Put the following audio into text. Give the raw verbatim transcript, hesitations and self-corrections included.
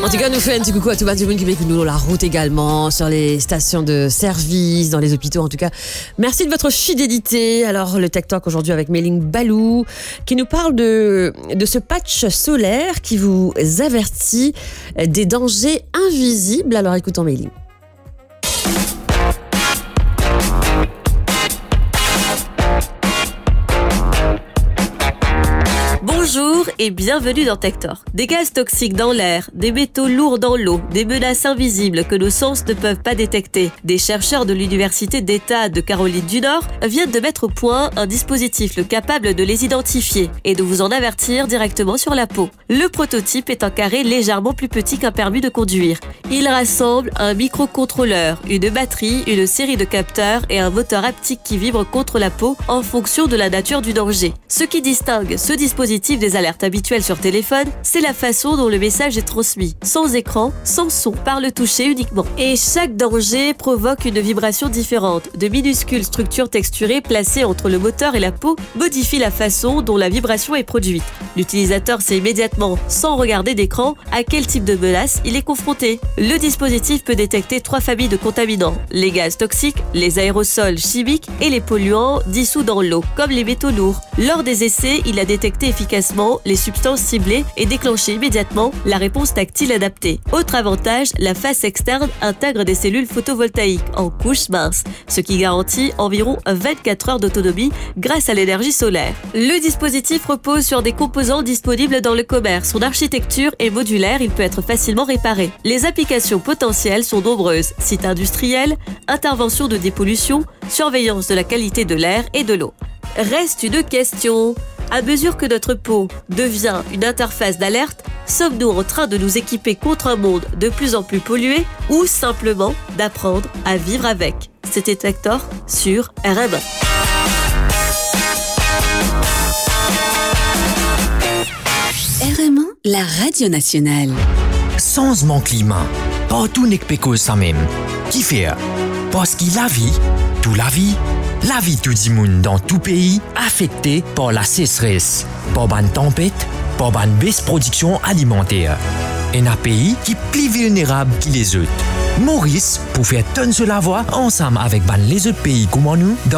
En tout cas, nous fait un petit coucou à tout le monde qui m'écoute nous la route également, sur les stations de service, dans les hôpitaux en tout cas. Merci de votre fidélité. Alors, le Tech Talk aujourd'hui avec Méline Balou qui nous parle de, de ce patch solaire qui vous avertit des dangers invisibles. Alors, écoutons Méline. Bonjour et bienvenue dans Tech Talk. Des gaz toxiques dans l'air, des métaux lourds dans l'eau, des menaces invisibles que nos sens ne peuvent pas détecter. Des chercheurs de l'Université d'État de Caroline du Nord viennent de mettre au point un dispositif capable de les identifier et de vous en avertir directement sur la peau. Le prototype est un carré légèrement plus petit qu'un permis de conduire. Il rassemble un microcontrôleur, une batterie, une série de capteurs et un moteur haptique qui vibre contre la peau en fonction de la nature du danger. Ce qui distingue ce dispositif des alertes habituelles sur téléphone, c'est la façon dont le message est transmis, sans écran, sans son, par le toucher uniquement. Et chaque danger provoque une vibration différente. De minuscules structures texturées placées entre le moteur et la peau modifient la façon dont la vibration est produite. L'utilisateur sait immédiatement, sans regarder d'écran, à quel type de menace il est confronté. Le dispositif peut détecter trois familles de contaminants, les gaz toxiques, les aérosols chimiques et les polluants dissous dans l'eau, comme les métaux lourds. Lors des essais, il a détecté efficacement les substances ciblées et déclenché immédiatement la réponse tactile adaptée. Autre avantage, la face externe intègre des cellules photovoltaïques en couche mince, ce qui garantit environ vingt-quatre heures d'autonomie grâce à l'énergie solaire. Le dispositif repose sur des composants disponibles dans le commerce. Son architecture est modulaire, il peut être facilement réparé. Les applications potentielles sont nombreuses: sites industriels, intervention de dépollution, surveillance de la qualité de l'air et de l'eau. Reste une question. À mesure que notre peau devient une interface d'alerte, sommes-nous en train de nous équiper contre un monde de plus en plus pollué ou simplement d'apprendre à vivre avec? C'était Tech Talk sur R M un. R M un, la radio nationale. Changement climat. Partout n'est pas cause ça même. Qui fait? Parce qu'il la vie, tout la vie, la vie tout le monde dans tout pays affecté par la sécheresse, par une tempête, par une baisse de production alimentaire. Et un pays qui est plus vulnérable que les autres. Maurice, pour faire tonne sur la voie, ensemble avec les autres pays comme nous,